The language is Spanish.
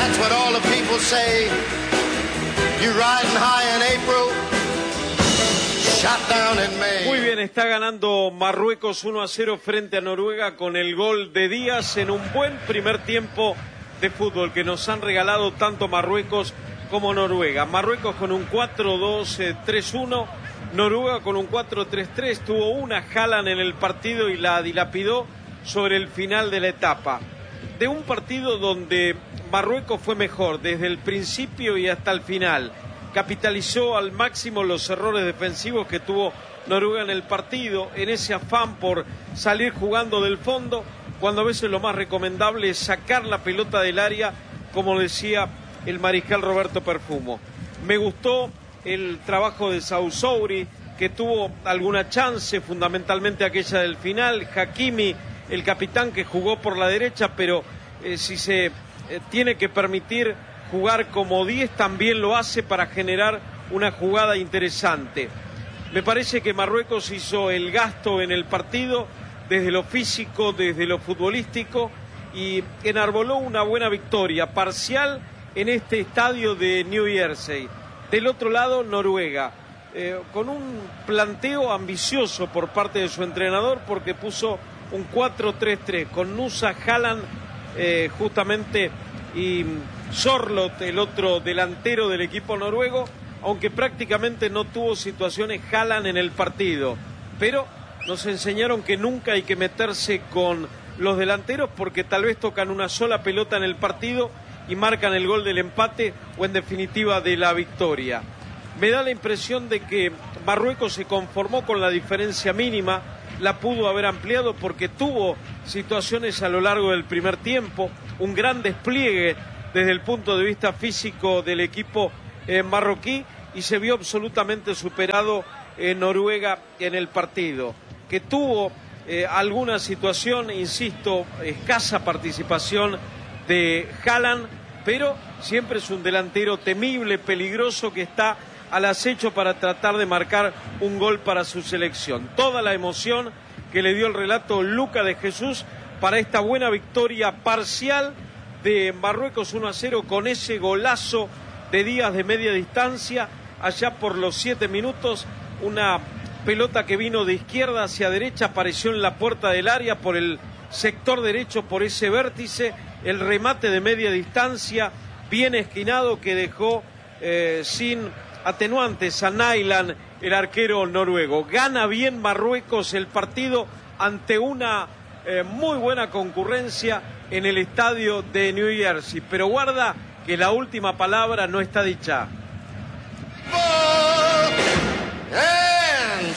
That's what all the people say. You riding high in April, shot down in May. Muy bien, está ganando Marruecos 1-0 frente a Noruega con el gol de Díaz en un buen primer tiempo de fútbol que nos han regalado tanto Marruecos como Noruega. Marruecos con un 4-2-3-1, Noruega con un 4-3-3, tuvo una Haaland en el partido y la dilapidó sobre el final de la etapa. De un partido donde Marruecos fue mejor desde el principio y hasta el final. Capitalizó al máximo los errores defensivos que tuvo Noruega en el partido, en ese afán por salir jugando del fondo, cuando a veces lo más recomendable es sacar la pelota del área, como decía el mariscal Roberto Perfumo. Me gustó el trabajo de Saouzsouri, que tuvo alguna chance, fundamentalmente aquella del final. Hakimi, el capitán, que jugó por la derecha, pero si se tiene que permitir jugar como 10, también lo hace para generar una jugada interesante. Me parece que Marruecos hizo el gasto en el partido, desde lo físico, desde lo futbolístico, y enarboló una buena victoria parcial en este estadio de New Jersey. Del otro lado, Noruega, con un planteo ambicioso por parte de su entrenador, porque puso un 4-3-3 con Nusa, Haaland, justamente, y Sorloth, el otro delantero del equipo noruego, aunque prácticamente no tuvo situaciones Haaland en el partido. Pero nos enseñaron que nunca hay que meterse con los delanteros, porque tal vez tocan una sola pelota en el partido y marcan el gol del empate o en definitiva de la victoria. Me da la impresión de que Marruecos se conformó con la diferencia mínima, la pudo haber ampliado porque tuvo situaciones a lo largo del primer tiempo, un gran despliegue desde el punto de vista físico del equipo marroquí, y se vio absolutamente superado Noruega en el partido, que tuvo alguna situación, insisto, escasa participación de Haaland, pero siempre es un delantero temible, peligroso, que está al acecho para tratar de marcar un gol para su selección. Toda la emoción que le dio el relato Luca de Jesús para esta buena victoria parcial de Marruecos 1-0 con ese golazo de Díaz de media distancia allá por los 7 minutos, una pelota que vino de izquierda hacia derecha, apareció en la puerta del área por el sector derecho, por ese vértice, el remate de media distancia bien esquinado que dejó sin atenuantes a Nainggolan, el arquero noruego. Gana bien Marruecos el partido ante una muy buena concurrencia en el estadio de New Jersey, pero guarda que la última palabra no está dicha.